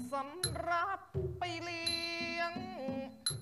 สำรับไปเลี้ยง